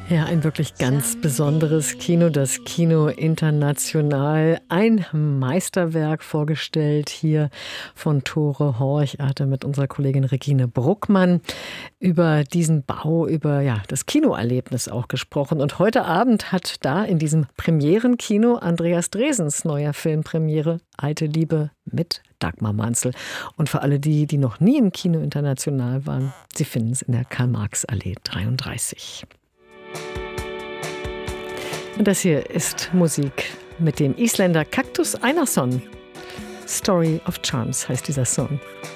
Ja, ein wirklich ganz besonderes Kino, das Kino International. Ein Meisterwerk vorgestellt hier von Tore Horch. Er hatte mit unserer Kollegin Regine Bruckmann über diesen Bau, über das Kinoerlebnis auch gesprochen. Und heute Abend hat da in diesem Premierenkino Andreas Dresens neuer Filmpremiere Alte Liebe mit Dagmar Manzel. Und für alle die, die noch nie im Kino International waren, Sie finden es in der Karl-Marx-Allee 33. Und das hier ist Musik mit dem Isländer Kaktus Einarsson. Story of Charms heißt dieser Song.